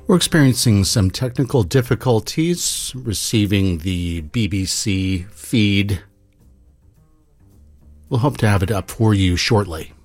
We're experiencing some technical difficulties receiving the BBC feed. We'll hope to have it up for you shortly.